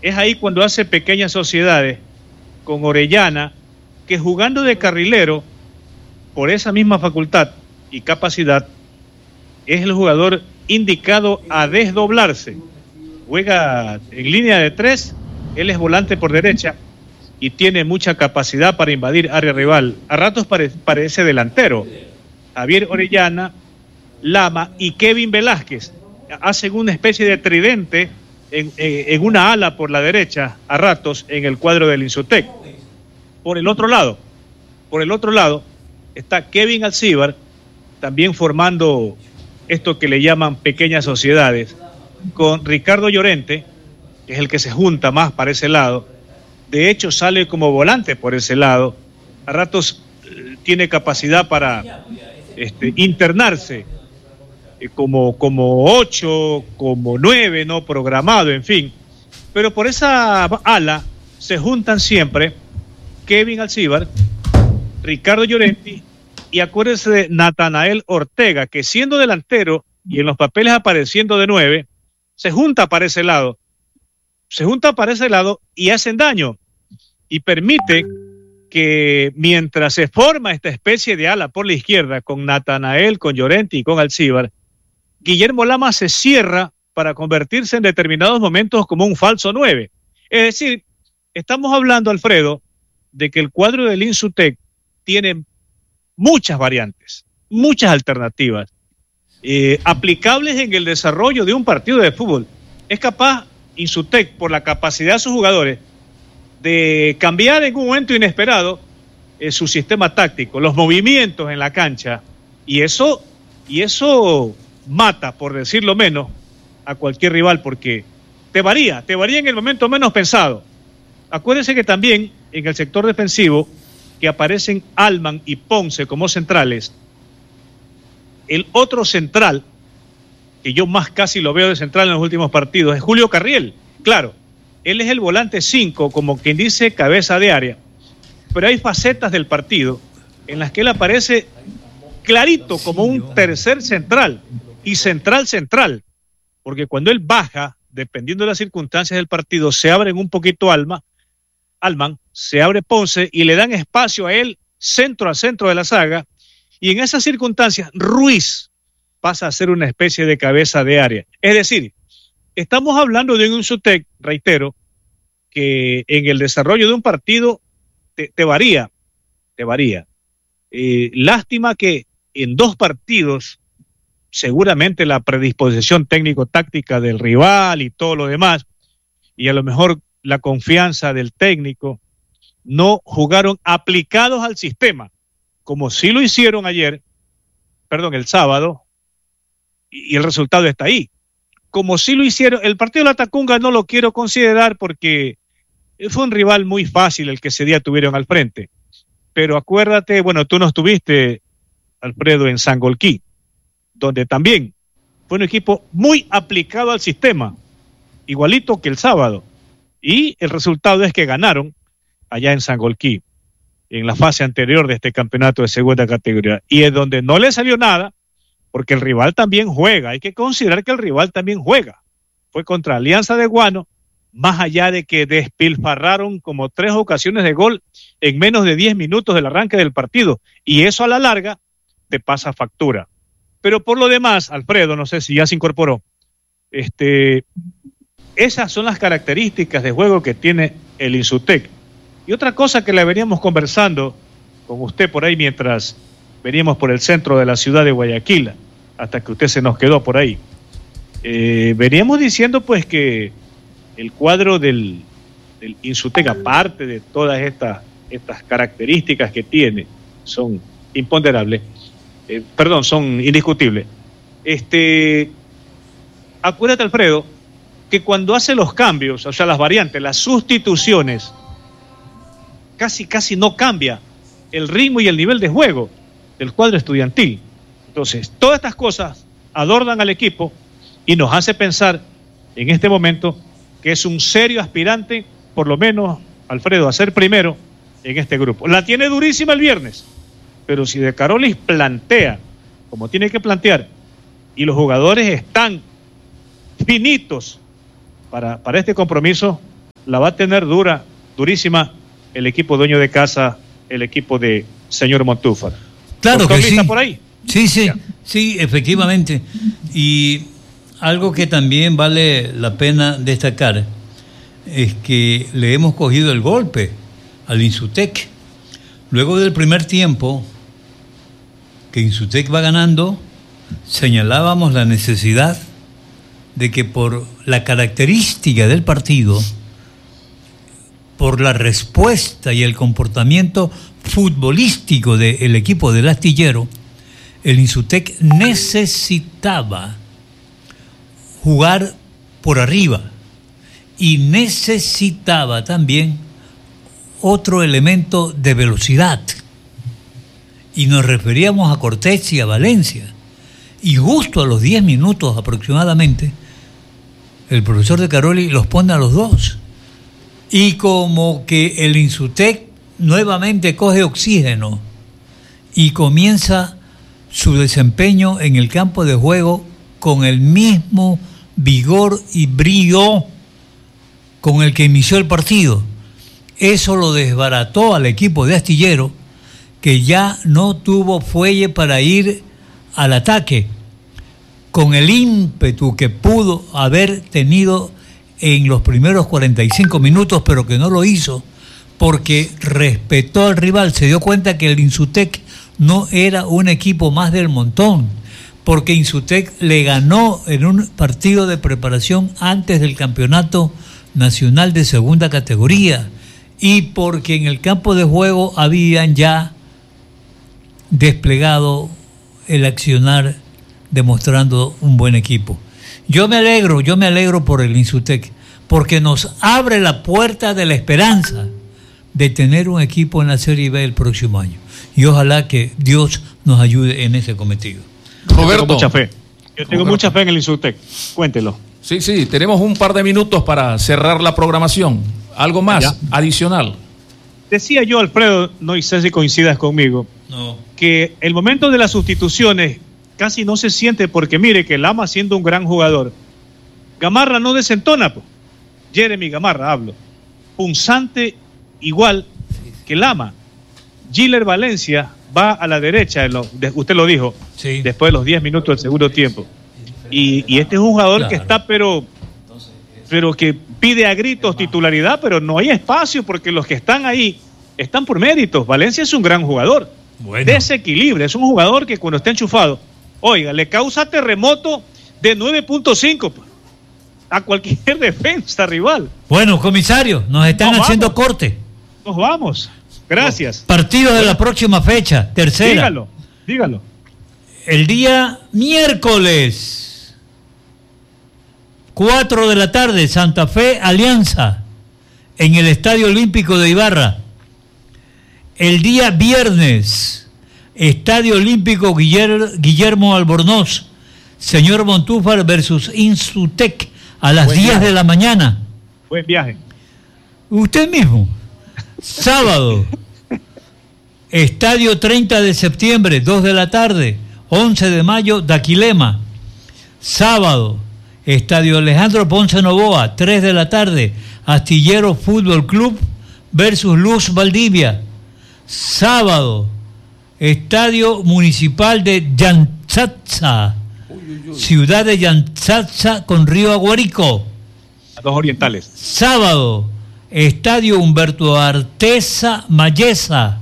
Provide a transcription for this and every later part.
es ahí cuando hace pequeñas sociedades con Orellana, que jugando de carrilero, por esa misma facultad y capacidad, es el jugador indicado a desdoblarse. Juega en línea de 3, él es volante por derecha y tiene mucha capacidad para invadir área rival. A ratos parece delantero. Javier Orellana, Lama y Kevin Velázquez hacen una especie de tridente en una ala por la derecha, a ratos en el cuadro del Insutec. Por el otro lado está Kevin Alcíbar, también formando esto que le llaman pequeñas sociedades, con Ricardo Llorente, que es el que se junta más para ese lado. De hecho sale como volante por ese lado, a ratos tiene capacidad para internarse como 8, como 9, no programado, en fin. Pero por esa ala se juntan siempre Kevin Alcíbar, Ricardo Llorente y acuérdense de Natanael Ortega, que siendo delantero y en los papeles apareciendo de 9, se junta para ese lado y hacen daño y permite que mientras se forma esta especie de ala por la izquierda con Natanael, con Llorente y con Alcíbar, Guillermo Lama se cierra para convertirse en determinados momentos como un falso 9. Es decir, estamos hablando, Alfredo, de que el cuadro del Insutec tiene muchas variantes, muchas alternativas, aplicables en el desarrollo de un partido de fútbol. Es capaz Insutec, por la capacidad de sus jugadores, de cambiar en un momento inesperado su sistema táctico, los movimientos en la cancha, y eso mata, por decirlo menos, a cualquier rival, porque te varía en el momento menos pensado. Acuérdense que también en el sector defensivo, que aparecen Alman y Ponce como centrales, el otro central, que yo más casi lo veo de central en los últimos partidos, es Julio Carriel. Claro, él es el volante 5, como quien dice cabeza de área, pero hay facetas del partido en las que él aparece clarito como un tercer central y central, porque cuando él baja, dependiendo de las circunstancias del partido, se abren un poquito Alman, se abre Ponce y le dan espacio a él centro a centro de la saga, y en esas circunstancias Ruiz pasa a ser una especie de cabeza de área. Es decir, estamos hablando de un Insutec, reitero, que en el desarrollo de un partido te varía. Lástima que en 2 partidos, seguramente la predisposición técnico-táctica del rival y todo lo demás, y a lo mejor la confianza del técnico, no jugaron aplicados al sistema, como sí lo hicieron el sábado, y el resultado está ahí. Como sí lo hicieron, el partido de la Tacunga no lo quiero considerar porque fue un rival muy fácil el que ese día tuvieron al frente. Pero acuérdate, bueno, tú no estuviste, Alfredo, en Sangolquí, donde también fue un equipo muy aplicado al sistema, igualito que el sábado. Y el resultado es que ganaron allá en Sangolquí, en la fase anterior de este campeonato de segunda categoría. Y es donde no le salió nada, porque el rival también juega. Hay que considerar que el rival también juega. Fue contra Alianza de Guano, más allá de que despilfarraron como 3 ocasiones de gol en menos de 10 minutos del arranque del partido. Y eso a la larga te pasa factura. Pero por lo demás, Alfredo, no sé si ya se incorporó, esas son las características de juego que tiene el Insutec. Y otra cosa que le veníamos conversando con usted por ahí mientras veníamos por el centro de la ciudad de Guayaquil, hasta que usted se nos quedó por ahí. Veníamos diciendo pues que el cuadro del Insutec, aparte de todas estas características que tiene, son imponderables, son indiscutibles. Acuérdate, Alfredo, que cuando hace los cambios, o sea, las variantes, las sustituciones, casi no cambia el ritmo y el nivel de juego del cuadro estudiantil. Entonces, todas estas cosas adornan al equipo y nos hace pensar en este momento que es un serio aspirante, por lo menos, Alfredo, a ser primero en este grupo. La tiene durísima el viernes, pero si De Carolis plantea como tiene que plantear y los jugadores están finitos para este compromiso, la va a tener durísima el equipo dueño de casa, el equipo de señor Montúfar. Claro que sí. ¿Está por ahí? Sí, efectivamente. Y algo que también vale la pena destacar es que le hemos cogido el golpe al Insutec. Luego del primer tiempo, que Insutec va ganando, señalábamos la necesidad de que por la característica del partido, por la respuesta y el comportamiento futbolístico del equipo del Astillero, el Insutec necesitaba jugar por arriba y necesitaba también otro elemento de velocidad. Y nos referíamos a Cortés y a Valencia. Y justo a los 10 minutos aproximadamente, el profesor de Caroli los pone a los dos. Y como que el Insutec nuevamente coge oxígeno y comienza su desempeño en el campo de juego con el mismo vigor y brío con el que inició el partido. Eso lo desbarató al equipo de Astillero, que ya no tuvo fuelle para ir al ataque con el ímpetu que pudo haber tenido en los primeros 45 minutos, pero que no lo hizo porque respetó al rival. Se dio cuenta que el Insutec no era un equipo más del montón, porque Insutec le ganó en un partido de preparación antes del campeonato nacional de segunda categoría, y porque en el campo de juego habían ya desplegado el accionar demostrando un buen equipo. Yo me alegro por el Insutec, porque nos abre la puerta de la esperanza de tener un equipo en la Serie B el próximo año. Y ojalá que Dios nos ayude en ese cometido. Roberto. Yo tengo mucha fe en el Insutec. Cuéntelo. Sí, tenemos un par de minutos para cerrar la programación. ¿Algo más adicional? Decía yo, Alfredo, no sé si coincidas conmigo, que el momento de las sustituciones casi no se siente, porque mire que Lama, siendo un gran jugador, Gamarra no desentona, pues. Jeremy Gamarra hablo, punzante igual que Lama. Giller Valencia va a la derecha, usted lo dijo, después de los 10 minutos del segundo tiempo. Y este es un jugador que está, pero que pide a gritos titularidad, pero no hay espacio porque los que están ahí están por méritos. Valencia es un gran jugador, desequilibra, es un jugador que cuando está enchufado, oiga, le causa terremoto de 9.5 a cualquier defensa rival. Bueno, comisario, nos están haciendo corte. Nos vamos. Gracias. Partido de la próxima fecha, tercera. Dígalo. El día miércoles, 4 de la tarde, Santa Fe Alianza, en el Estadio Olímpico de Ibarra. El día viernes, Estadio Olímpico Guillermo Albornoz, señor Montúfar versus Insutec, a las 10 de la mañana. Buen viaje. Usted mismo. Sábado, Estadio 30 de septiembre, 2 de la tarde, 11 de mayo, Daquilema. Sábado, Estadio Alejandro Ponce Novoa, 3 de la tarde, Astillero Fútbol Club versus Luz Valdivia. Sábado, Estadio Municipal de Yantzatza, ciudad de Yantzatza con Río Aguarico. Los orientales. Sábado, Estadio Humberto Arteza Mayesa,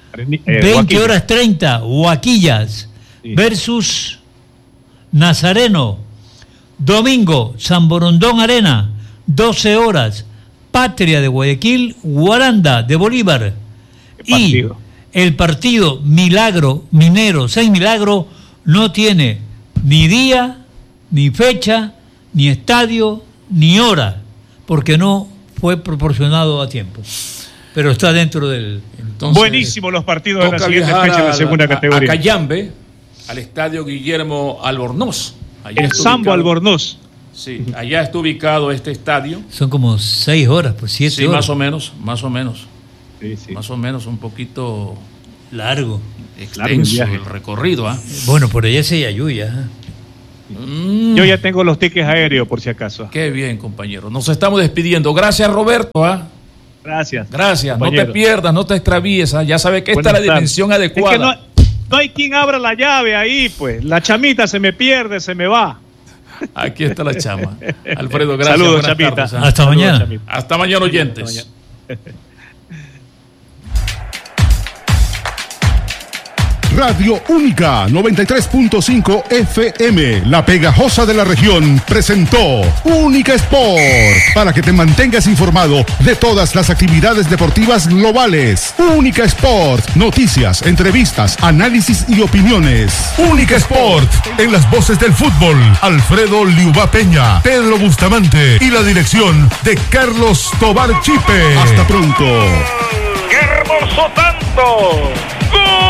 20:30, Huaquillas versus Nazareno. Domingo, San Borondón Arena, 12 horas, Patria de Guayaquil, Guaranda de Bolívar. Y el partido Milagro Minero San Milagro no tiene ni día, ni fecha, ni estadio, ni hora, porque no fue proporcionado a tiempo. Pero está dentro del... Entonces, buenísimo los partidos de la siguiente fecha de segunda categoría. A Cayambe, al Estadio Guillermo Albornoz. El Sambo Albornoz. Sí, allá está ubicado este estadio. Son como 6 horas, pues 7 horas. Sí, más o menos. Sí. Más o menos, un poquito... largo. Extenso el recorrido, ¿ah? Bueno, por allá es Yayuya. Yo ya tengo los tickets aéreos, por si acaso. Qué bien, compañero. Nos estamos despidiendo. Gracias, Roberto. Gracias. Gracias. Compañero. No te pierdas, no te extravíes. Ya sabes que esta es la dimensión adecuada. Es que no hay quien abra la llave ahí, pues. La chamita se me pierde, se me va. Aquí está la chama. Alfredo, gracias. Saludos, chamita. Tardes, Hasta mañana. Chamita. Hasta mañana, oyentes. Radio Única 93.5 FM, la pegajosa de la región, presentó Única Sport, para que te mantengas informado de todas las actividades deportivas globales. Única Sport, noticias, entrevistas, análisis y opiniones. Única Sport, en las voces del fútbol, Alfredo Liuba Peña, Pedro Bustamante y la dirección de Carlos Tobar Chipe. Hasta pronto. ¡Qué hermoso tanto! ¡Gol!